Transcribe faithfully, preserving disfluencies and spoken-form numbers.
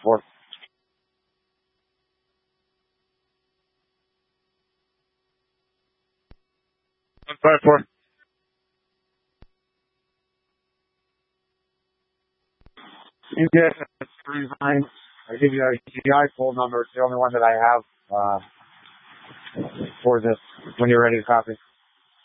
four. One five four. India three nine. I give you a G I full number. It's the only one that I have uh, for this when you're ready to copy.